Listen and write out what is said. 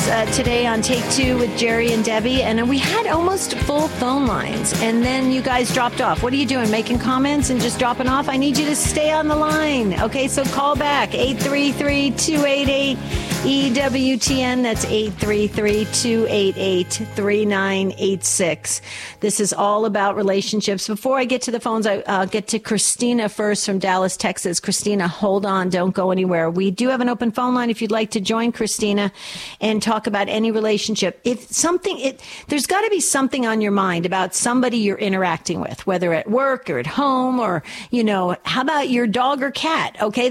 today on Take Two with Jerry and Debbie, and we had almost full phone lines, and then you guys dropped off. What are you doing, making comments and just dropping off? I need you to stay on the line. Okay, so call back, 833-288-EWTN. That's 833-288-3986. This is all about relationships. Before I get to the phones, I'll get to Christina first from Dallas, Texas. Christina, hold on. Don't go anywhere. We do have an open phone line if you'd like to join Christina and talk about any relationship. If something, there's got to be something on your mind about somebody you're interacting with, whether at work or at home or, how about your dog or cat? Okay.